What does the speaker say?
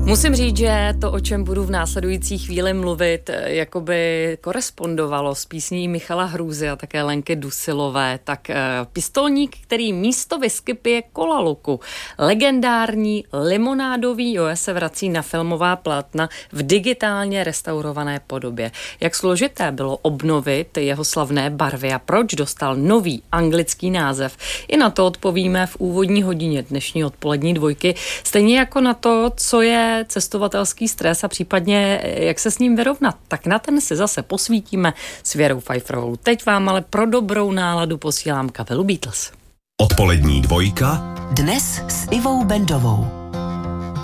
Musím říct, že to, o čem budu v následující chvíli mluvit, jakoby korespondovalo s písní Michala Hrůzy a také Lenky Dusilové. Tak pistolník, který místo whisky pije Cola Luku. Legendární limonádový Joe se vrací na filmová plátna v digitálně restaurované podobě. Jak složité bylo obnovit jeho slavné barvy a proč dostal nový anglický název? I na to odpovíme v úvodní hodině dnešní odpolední dvojky. Stejně jako na to, co je cestovatelský stres a případně jak se s ním vyrovnat, tak na ten si zase posvítíme s Věrou Pfeifferovou. Teď vám ale pro dobrou náladu posílám kapelu Beatles. Odpolední dvojka dnes s Ivou Bendovou.